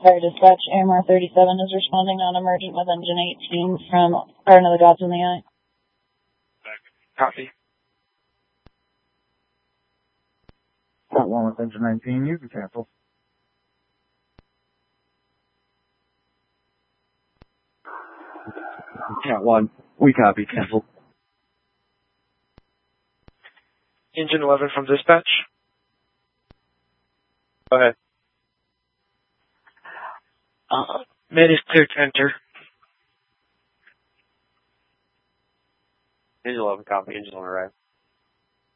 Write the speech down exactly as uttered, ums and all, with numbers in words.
Fire Dispatch, A M R thirty-seven is responding on emergent with engine eighteen from Garden of the Gods in the Eye. Copy. Got one with engine nineteen, you can cancel. Cat one, we copy, cancel. Engine eleven from dispatch. Go ahead. Uh, mid is clear to enter. Engine eleven copy, engine on arrive.